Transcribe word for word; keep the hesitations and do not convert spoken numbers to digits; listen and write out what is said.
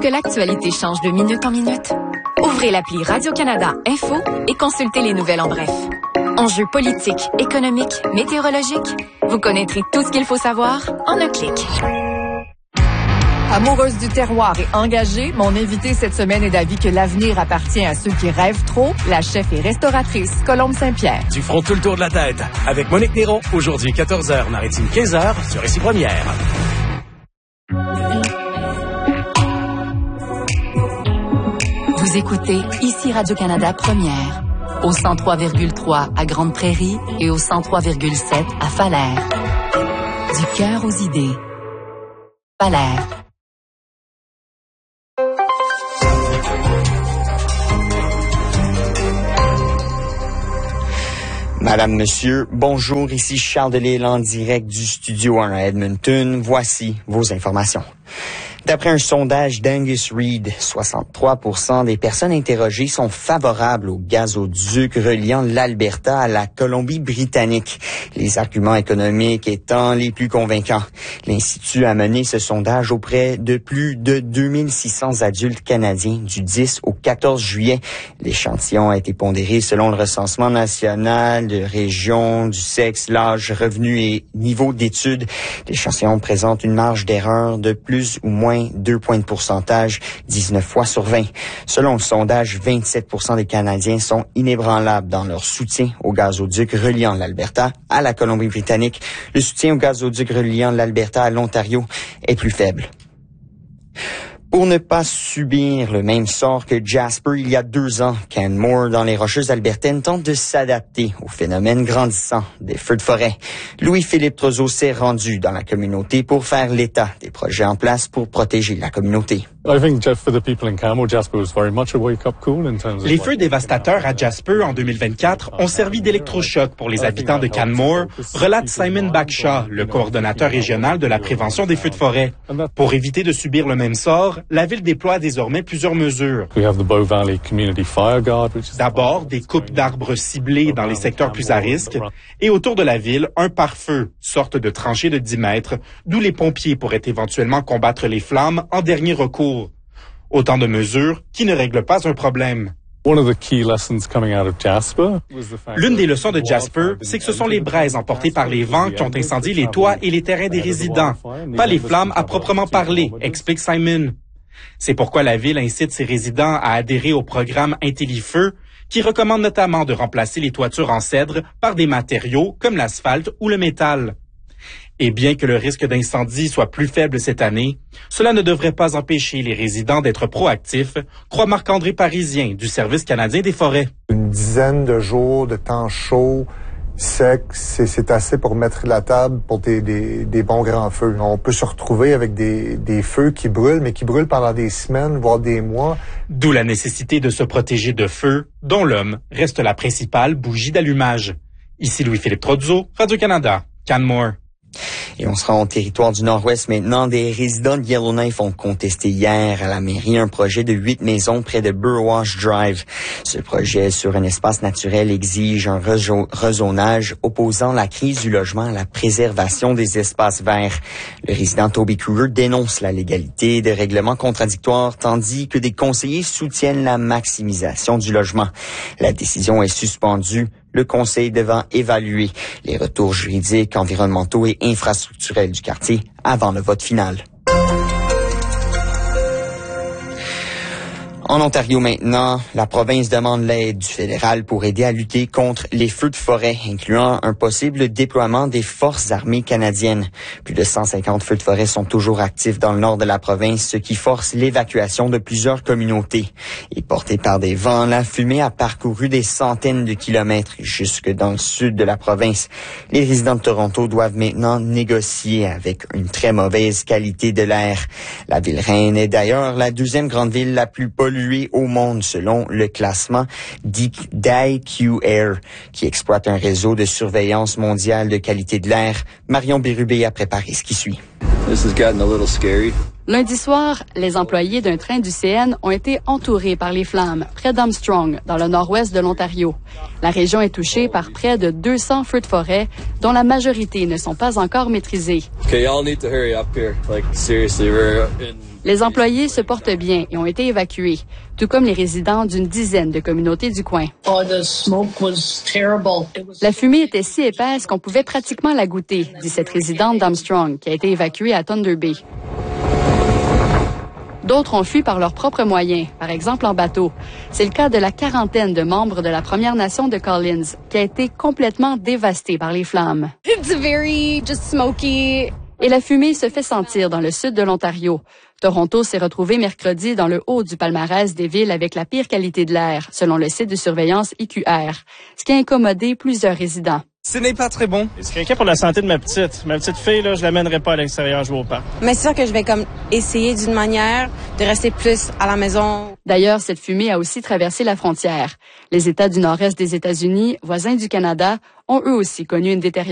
que l'actualité change de minute en minute? Ouvrez l'appli Radio-Canada Info et consultez les nouvelles en bref. Enjeux politiques, économiques, météorologiques, vous connaîtrez tout ce qu'il faut savoir en un clic. Amoureuse du terroir et engagée, mon invitée cette semaine est d'avis que l'avenir appartient à ceux qui rêvent trop. La chef et restauratrice Colombe Saint-Pierre. Du front tout le tour de la tête. Avec Monique Néron, aujourd'hui quatorze heures, Maritime quinze heures, sur Ici Première. Vous écoutez Ici Radio-Canada Première, au cent trois virgule trois à Grande Prairie et au cent trois virgule sept à Falaire. Du cœur aux idées. Falaire. Madame, Monsieur, bonjour, ici Charles Delisle en direct du Studio un à Edmonton. Voici vos informations. D'après un sondage d'Angus Reid, soixante-trois pour cent des personnes interrogées sont favorables au gazoduc reliant l'Alberta à la Colombie-Britannique. Les arguments économiques étant les plus convaincants. L'Institut a mené ce sondage auprès de plus de deux mille six cents adultes canadiens du dix au quatorze juillet. L'échantillon a été pondéré selon le recensement national de région, du sexe, l'âge, revenu et niveau d'études. L'échantillon présente une marge d'erreur de plus ou moins deux points de pourcentage, dix-neuf fois sur vingt. Selon le sondage, vingt-sept pour cent des Canadiens sont inébranlables dans leur soutien au gazoduc reliant l'Alberta à la Colombie-Britannique. Le soutien au gazoduc reliant l'Alberta à l'Ontario est plus faible. Pour ne pas subir le même sort que Jasper il y a deux ans, Canmore, dans les Rocheuses albertaines, tente de s'adapter au phénomène grandissant des feux de forêt. Louis-Philippe Trozo s'est rendu dans la communauté pour faire l'état des projets en place pour protéger la communauté. Les feux dévastateurs à Jasper en deux mille vingt-quatre ont servi d'électrochoc pour les habitants de Canmore, relate Simon Backshaw, le coordonnateur régional de la prévention des feux de forêt. Pour éviter de subir le même sort, la ville déploie désormais plusieurs mesures. D'abord, des coupes d'arbres ciblées dans les secteurs plus à risque, et autour de la ville, un pare-feu, sorte de tranchée de dix mètres, d'où les pompiers pourraient éventuellement combattre les flammes en dernier recours. Autant de mesures qui ne règlent pas un problème. L'une des leçons de Jasper, c'est que ce sont les braises emportées par les vents qui ont incendié les toits et les terrains des résidents, pas les flammes à proprement parler, explique Simon. C'est pourquoi la ville incite ses résidents à adhérer au programme IntelliFeu, qui recommande notamment de remplacer les toitures en cèdre par des matériaux comme l'asphalte ou le métal. Et bien que le risque d'incendie soit plus faible cette année, cela ne devrait pas empêcher les résidents d'être proactifs, croit Marc-André Parisien du Service canadien des forêts. Une dizaine de jours de temps chaud, sec, c'est, c'est assez pour mettre la table pour des, des, des bons grands feux. On peut se retrouver avec des, des feux qui brûlent, mais qui brûlent pendant des semaines, voire des mois. D'où la nécessité de se protéger de feux, dont l'homme reste la principale bougie d'allumage. Ici Louis-Philippe Trodzo, Radio-Canada, Canmore. Et on se rend au territoire du Nord-Ouest maintenant. Des résidents de Yellowknife ont contesté hier à la mairie un projet de huit maisons près de Burwash Drive. Ce projet sur un espace naturel exige un rezonage opposant la crise du logement à la préservation des espaces verts. Le résident Toby Kruger dénonce la légalité de règlements contradictoires tandis que des conseillers soutiennent la maximisation du logement. La décision est suspendue, le conseil devant évaluer les retours juridiques, environnementaux et infrastructurels du quartier avant le vote final. En Ontario maintenant, la province demande l'aide du fédéral pour aider à lutter contre les feux de forêt, incluant un possible déploiement des forces armées canadiennes. Plus de cent cinquante feux de forêt sont toujours actifs dans le nord de la province, ce qui force l'évacuation de plusieurs communautés. Et portée par des vents, la fumée a parcouru des centaines de kilomètres jusque dans le sud de la province. Les résidents de Toronto doivent maintenant négocier avec une très mauvaise qualité de l'air. La ville-reine est d'ailleurs la deuxième grande ville la plus polluée au monde selon le classement d'I Q Air, qui exploite un réseau de surveillance mondiale de qualité de l'air. Marion Bérubé a préparé ce qui suit. This has gotten a little scary. Lundi soir, les employés d'un train du C N ont été entourés par les flammes près d'Armstrong, dans le nord-ouest de l'Ontario. La région est touchée par près de deux cents feux de forêt, dont la majorité ne sont pas encore maîtrisés. Okay, y'all need to hurry up here. Like, seriously, we're in... Les employés se portent bien et ont été évacués, tout comme les résidents d'une dizaine de communautés du coin. Oh, the smoke was terrible. It was... La fumée était si épaisse qu'on pouvait pratiquement la goûter, dit cette résidente d'Armstrong, qui a été évacuée à Thunder Bay. D'autres ont fui par leurs propres moyens, par exemple en bateau. C'est le cas de la quarantaine de membres de la Première Nation de Collins, qui a été complètement dévastée par les flammes. It's very just smoky. Et la fumée se fait sentir dans le sud de l'Ontario. Toronto s'est retrouvé mercredi dans le haut du palmarès des villes avec la pire qualité de l'air, selon le site de surveillance I Q R, ce qui a incommodé plusieurs résidents. Ce n'est pas très bon. C'est inquiet pour la santé de ma petite. Ma petite fille, là, je l'amènerai pas à l'extérieur jouer au parc. Mais c'est sûr que je vais comme essayer d'une manière de rester plus à la maison. D'ailleurs, cette fumée a aussi traversé la frontière. Les États du nord-est des États-Unis, voisins du Canada, ont eux aussi connu une détérioration.